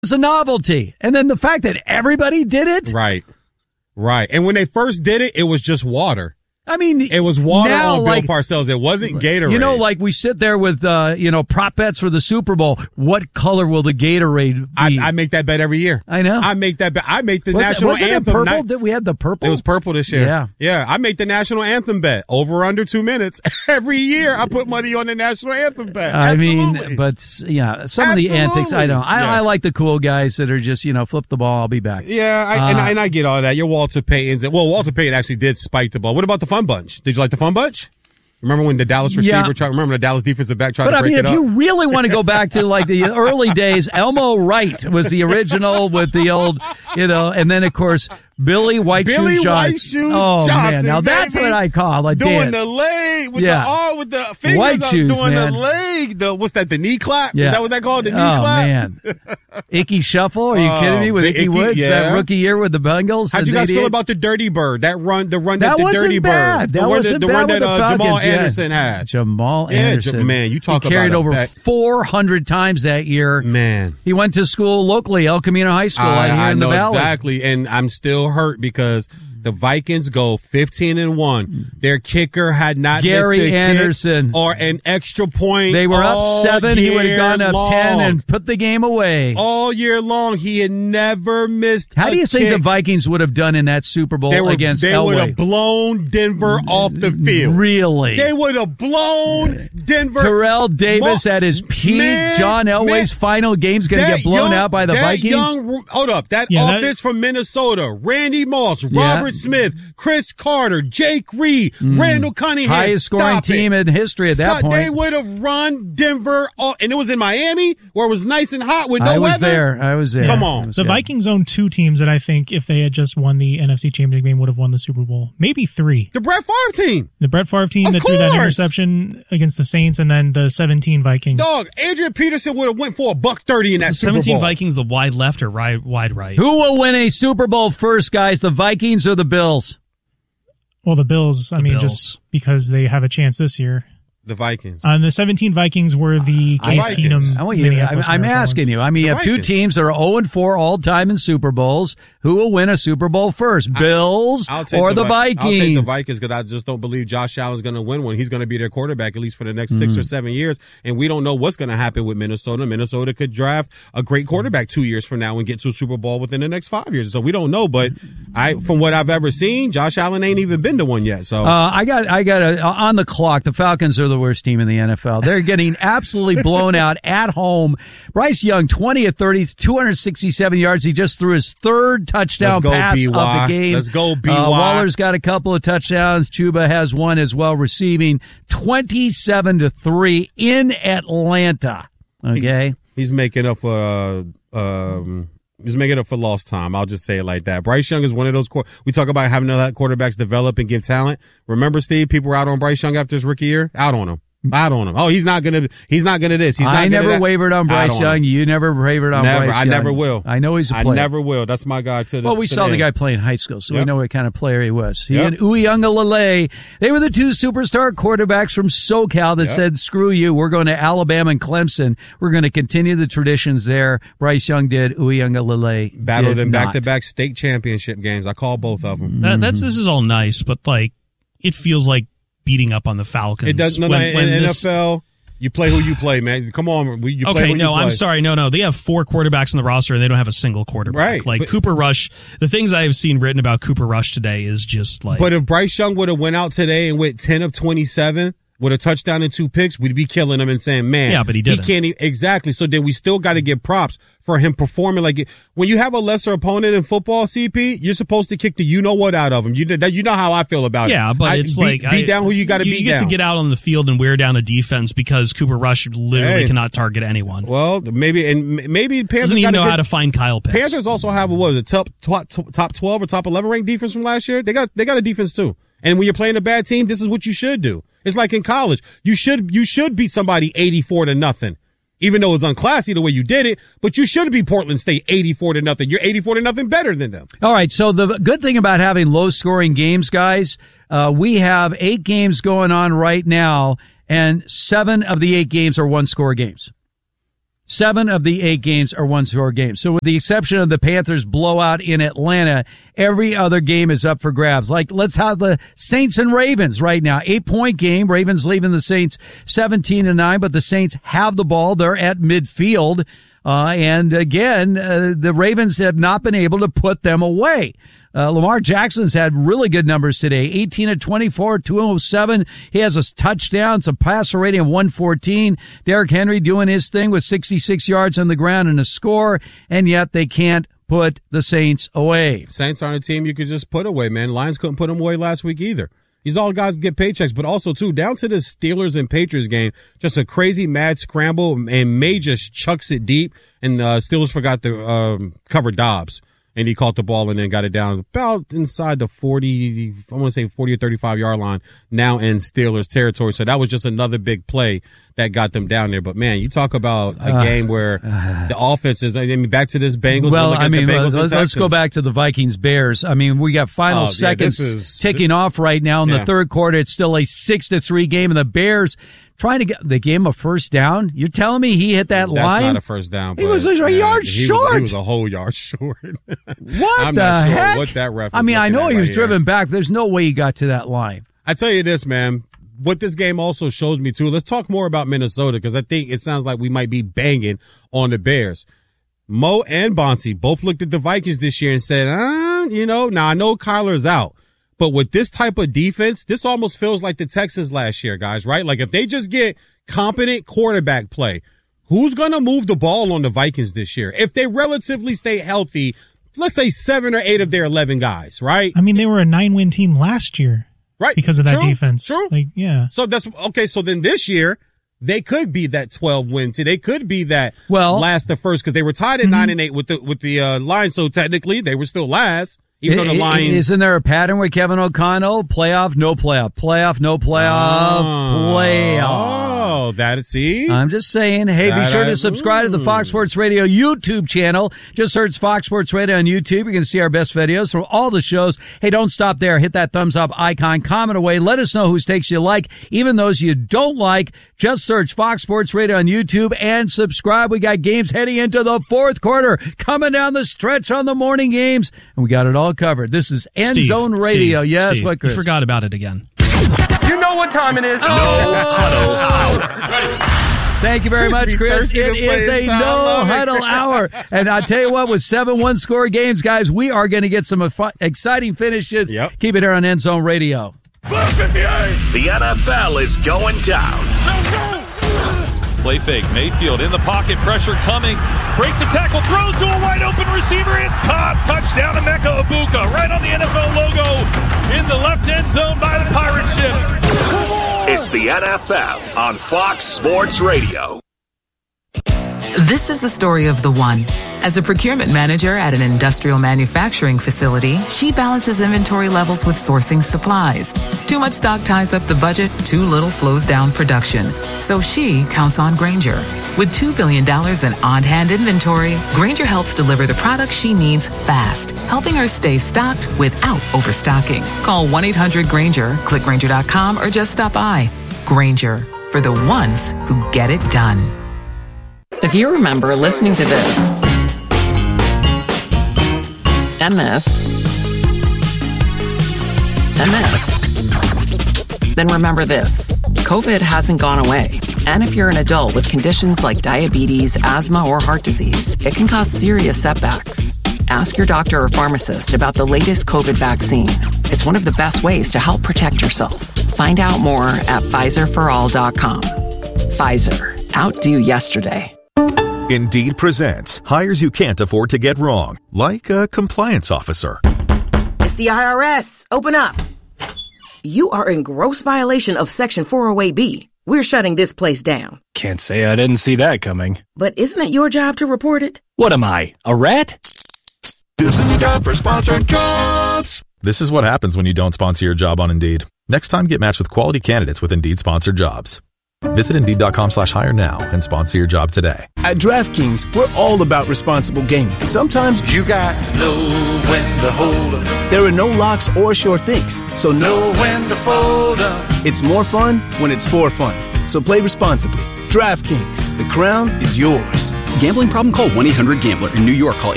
was a novelty. And then the fact that everybody did it. Right. And when they first did it, it was just water. I mean, it was water now, on Bill Parcells. It wasn't Gatorade. You know, like we sit there with, prop bets for the Super Bowl. What color will the Gatorade be? I make that bet every year. I know. I make that bet. I make the national anthem. Wasn't it purple? Did we have the purple? It was purple this year. Yeah. I make the national anthem bet over under 2 minutes every year. I put money on the national anthem bet. Absolutely. Some of the antics, I don't. I like the cool guys that are just, flip the ball. I'll be back. Yeah, and I get all that. Your Walter Payton's. Well, Walter Payton actually did spike the ball. What about the Fun Bunch? Did you like the Fun Bunch? Remember when the Dallas receiver remember the Dallas defensive back tried to break it up? But I mean, if you really want to go back to like the early days, Elmo Wright was the original with the old, and then of course Billy White Shoes Johnson. Oh man, now that's what I call a doing dance. The leg with the arm with the fingers White up, shoes, doing man. the leg. What's that? The knee clap? Yeah. Is that what they call it? The knee clap? Oh man, Icky Shuffle? Are you kidding me? With Icky Woods, that rookie year with the Bengals. How'd you guys feel about the Dirty Bird? The run that the Dirty bad. Bird. That wasn't the bad run that Falcons, Jamal Anderson had. Jamal Anderson. Man, you talk he carried about over 400 times that year. Man. He went to school locally, El Camino High School, out here in the Valley. Exactly, and I'm still hurt because the Vikings go 15-1. Their kicker had not Gary missed a Anderson kick or an extra point. They were up 7. He would have gone up 10 and put the game away. All year long, he had never missed How do you think kick. the Vikings would have done in that Super Bowl against Elway? They would have blown Denver off the field. Really? They would have blown Denver. Terrell Davis at his peak. John Elway's final game's going to get blown out by the Vikings? Hold up. That offense from Minnesota, Randy Moss, Robert Smith, Chris Carter, Jake Reed, Randall Cunningham. Highest scoring team in history at that point. They would have run Denver off, and it was in Miami where it was nice and hot with no weather. I was there. Come on. The Vikings own 2 teams that I think if they had just won the NFC Championship game would have won the Super Bowl. Maybe 3. The Brett Favre team. The Brett Favre team that threw that interception against the Saints, and then the 17 Vikings. Dog, Adrian Peterson would have went for $130 in that Super Bowl. 17 Vikings, the wide left or wide right? Who will win a Super Bowl first, guys? The Vikings or the Bills? Well, the Bills, just because they have a chance this year. The Vikings. The 17 Vikings were the Case Keenum. I'm asking you. I mean, you have 2 teams that are 0-4 all time in Super Bowls. Who will win a Super Bowl first, Bills or the Vikings? I'll take the Vikings because I just don't believe Josh Allen's going to win one. He's going to be their quarterback at least for the next 6 or 7 years, and we don't know what's going to happen with Minnesota. Minnesota could draft a great quarterback 2 years from now and get to a Super Bowl within the next 5 years. So we don't know, but from what I've ever seen, Josh Allen ain't even been to one yet. So I got on the clock. The Falcons are the worst team in the NFL. They're getting absolutely blown out at home. Bryce Young, 20 of 30, 267 yards. He just threw his 3rd touchdown pass of the game. Let's go, B.Y. Waller's got a couple of touchdowns. Chuba has one as well, receiving 27-3 in Atlanta. Okay. He's making up for He's making up for lost time. I'll just say it like that. Bryce Young is one of those. We talk about having to let quarterbacks develop and give talent. Remember, Steve, people were out on Bryce Young after his rookie year. Out on him. Oh, he's not gonna this. He's not I never wavered on Bryce Young. You never wavered on Bryce Young. I never will. I know he's a player. I never will. That's my guy to the. Well, we saw the guy play in high school, so we know what kind of player he was. He and Uiagalelei, they were the 2 superstar quarterbacks from SoCal that said, screw you, we're going to Alabama and Clemson. We're going to continue the traditions there. Bryce Young did. Uiagalelei battled in back-to-back state championship games. I call both of them. This is all nice, but it feels like beating up on the Falcons. It does. In NFL, you play who you play, man. Come on. I'm sorry. No. They have 4 quarterbacks on the roster, and they don't have a single quarterback. Right. Cooper Rush, the things I have seen written about Cooper Rush today is just like... But if Bryce Young would have went out today and went 10 of 27... with a touchdown and 2 picks, we'd be killing him and saying, man. Yeah, but he didn't. He can't exactly. So then we still got to give props for him performing like it. When you have a lesser opponent in football, CP, you're supposed to kick the you-know-what out of him. You know how I feel about it. Yeah, but beat down who you got to beat down. You get to get out on the field and wear down a defense because Cooper Rush literally cannot target anyone. Well, maybe Panthers doesn't even know how to find Kyle Pitts. Panthers also have a top 12 or top 11 ranked defense from last year. They got a defense too. And when you're playing a bad team, this is what you should do. It's like in college. You should beat somebody 84-0. Even though it's unclassy the way you did it, but you should beat Portland State 84-0. You're 84-0 better than them. All right. So the good thing about having low scoring games, guys, we have 8 games going on right now, and 7 of the 8 games are 1-score games. 7 of the 8 games are one-score games. So with the exception of the Panthers blowout in Atlanta, every other game is up for grabs. Like, let's have the Saints and Ravens right now. 8-point game. Ravens leaving the Saints 17-9, but the Saints have the ball. They're at midfield. And again, the Ravens have not been able to put them away. Lamar Jackson's had really good numbers today. 18 of 24, 207. He has a touchdown, some passer rating of 114. Derrick Henry doing his thing with 66 yards on the ground and a score, and yet they can't put the Saints away. Saints aren't a team you could just put away, man. Lions couldn't put them away last week either. These all guys get paychecks, but also, too, down to the Steelers and Patriots game, just a crazy mad scramble, and May just chucks it deep, and Steelers forgot to cover Dobbs. And he caught the ball and then got it down about inside the 40, I want to say 40 or 35 yard line, now in Steelers territory. So that was just another big play that got them down there. But man, you talk about a game where the offense is, I mean, back to this Bengals. Well, I mean, let's go back to the Vikings Bears. I mean, we got final seconds ticking off right now in the third quarter. It's still a 6-3 game, and the Bears trying to get the game a first down. You're telling me he hit that line? That's not a first down. He was a yard short. He was a whole yard short. What I'm the not sure heck? what that ref I mean, I know he was driven here. back. There's no way he got to that line. I tell you this, man. What this game also shows me, too, let's talk more about Minnesota, because I think it sounds like we might be banging on the Bears. Mo and Bonsi both looked at the Vikings this year and said, now I know Kyler's out. But with this type of defense, this almost feels like the Texans last year, guys, right? Like if they just get competent quarterback play, who's going to move the ball on the Vikings this year? If they relatively stay healthy, let's say 7 or 8 of their 11 guys, right? I mean, they were a 9-win team last year. Right. Because of that defense. True. Like, yeah. So that's okay. So then this year, they could be that 12-win team. They could be that last the first, because they were tied at 9-8 with the Lions. So technically, they were still last. Even though the Lions. Isn't there a pattern with Kevin O'Connell? Playoff, no playoff. Playoff, no playoff. Playoff. Oh, see? I'm just saying. Hey, be sure to subscribe to the Fox Sports Radio YouTube channel. Just search Fox Sports Radio on YouTube. You can see our best videos from all the shows. Hey, don't stop there. Hit that thumbs up icon. Comment away. Let us know whose takes you like, even those you don't like. Just search Fox Sports Radio on YouTube and subscribe. We got games heading into the fourth quarter, coming down the stretch on the morning games, and we got it all covered. This is End Zone Radio. Yes, Steve, what, Chris? You forgot about it again. You know what time it is. Thank you very much, Chris. It is a no huddle hour. And I tell you what, with 7 one-score games, guys, we are going to get some exciting finishes. Yep. Keep it here on End Zone Radio. The NFL is going down. Play fake. Mayfield in the pocket. Pressure coming. Breaks a tackle. Throws to a wide open receiver. It's caught. Touchdown to Emeka Egbuka. Right on the NFL logo in the left end zone by the pirate ship. It's the NFL on Fox Sports Radio. This is the story of the one. As a procurement manager at an industrial manufacturing facility, she balances inventory levels with sourcing supplies. Too much stock ties up the budget, too little slows down production. So she counts on Grainger. With $2 billion in on-hand inventory, Grainger helps deliver the products she needs fast, helping her stay stocked without overstocking. Call 1-800-GRAINGER, click Grainger.com, or just stop by. Grainger, for the ones who get it done. If you remember listening to this, then remember this. COVID hasn't gone away. And if you're an adult with conditions like diabetes, asthma, or heart disease, it can cause serious setbacks. Ask your doctor or pharmacist about the latest COVID vaccine. It's one of the best ways to help protect yourself. Find out more at PfizerForAll.com. Pfizer. Outdo yesterday. Indeed presents hires you can't afford to get wrong, like a compliance officer. It's the IRS. Open up. You are in gross violation of Section 408B. We're shutting this place down. Can't say I didn't see that coming. But isn't it your job to report it? What am I, a rat? This is the job for sponsored jobs. This is what happens when you don't sponsor your job on Indeed. Next time, get matched with quality candidates with Indeed sponsored jobs. Visit Indeed.com/hire now and sponsor your job today. At DraftKings, we're all about responsible gaming. Sometimes you got to know when to hold up. There are no locks or sure things, so know when to fold up. It's more fun when it's for fun. So play responsibly. DraftKings, the crown is yours. Gambling problem? Call 1-800-GAMBLER. In New York, call